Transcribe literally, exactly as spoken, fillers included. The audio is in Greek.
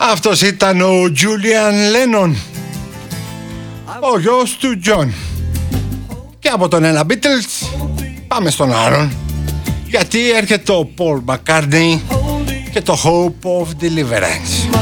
Αυτός ήταν ο Julian Lennon, ο γιος του John. Και από τον ένα Beatles πάμε στον άλλον, γιατί έρχεται ο Paul McCartney και το Hope of Deliverance.